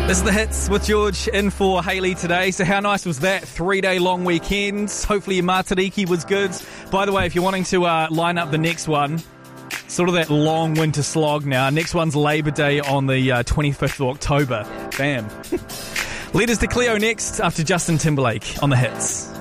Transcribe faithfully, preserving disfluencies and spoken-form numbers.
This is The Hits with George in for Hayley today. So how nice was that three-day long weekend? Hopefully your Matariki was good. By the way, if you're wanting to uh, line up the next one, sort of that long winter slog now. Next one's Labour Day on the uh, twenty-fifth of October. Bam. Letters to Cleo next after Justin Timberlake on The Hits.